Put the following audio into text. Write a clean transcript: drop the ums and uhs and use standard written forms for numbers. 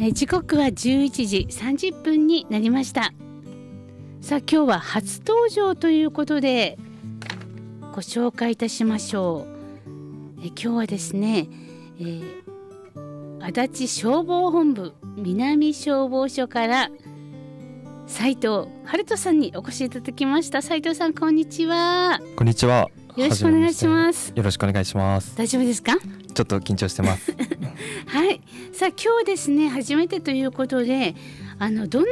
時刻は11時30分になりました。さあ今日は初登場ということでご紹介いたしましょう。今日はですね、足立消防本部南消防署から斉藤春人さんにお越しいただきました。斉藤さん、こんにちは。 こんにちは。 よろしくお願いします。 よろしくお願いします。 大丈夫ですか？ ちょっと緊張してますはい。さあ今日ですね、初めてということでどん